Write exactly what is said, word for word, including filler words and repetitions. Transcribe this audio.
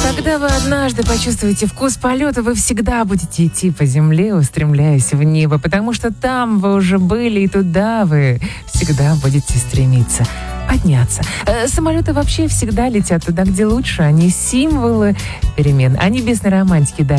Когда вы однажды почувствуете вкус полета, вы всегда будете идти по земле, устремляясь в небо, потому что там вы уже были, и туда вы всегда будете стремиться подняться. Э, самолеты вообще всегда летят туда, где лучше. Они символы перемен, они небесной романтики, да.